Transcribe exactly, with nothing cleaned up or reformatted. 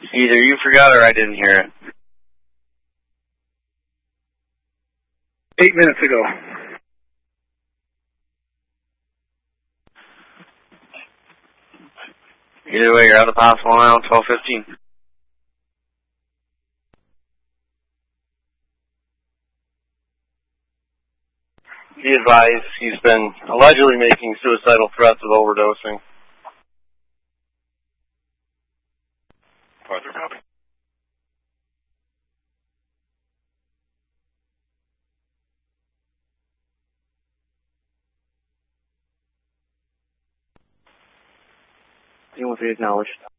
Either you forgot or I didn't hear it. Eight minutes ago. Either way, you're out of possible now, twelve fifteen. Be advised, he's been allegedly making suicidal threats of overdosing. Arthur, copy. Dealing with the acknowledged.